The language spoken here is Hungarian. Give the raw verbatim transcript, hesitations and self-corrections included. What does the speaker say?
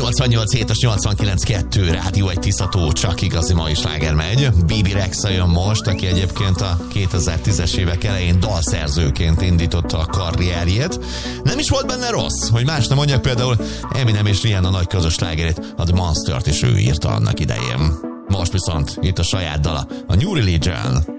nyolcvannyolc hét nyolcvankilenc kettő Rádió egy Tiszató, csak igazi mai sláger megy. Bibi Rexha jön most, aki egyébként a kétezer-tízes évek elején dalszerzőként indította a karrierjét. Nem is volt benne rossz, hogy más nem mondjak, például Eminem és Rihanna nagy közös slágerét, a The Monstert is ő írta annak idején. Most viszont itt a saját dala, a New Religion.